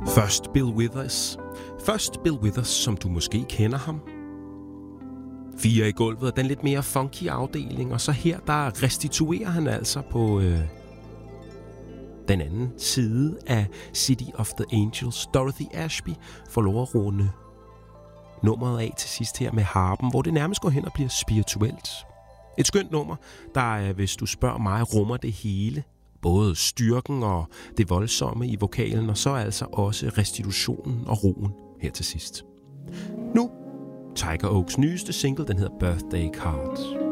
Først Bill Withers, som du måske kender ham. 4 i gulvet og den lidt mere funky afdeling, og så her, der restituerer han altså på den anden side af City of the Angels. Dorothy Ashby får lov at runde nummeret af til sidst her med harpen, hvor det nærmest går hen og bliver spirituelt. Et skønt nummer, der, hvis du spørger mig, rummer det hele. Både styrken og det voldsomme i vokalen, og så altså også restitutionen og roen her til sidst. Nu Tiger Oaks nyeste single, den hedder Birthday Card.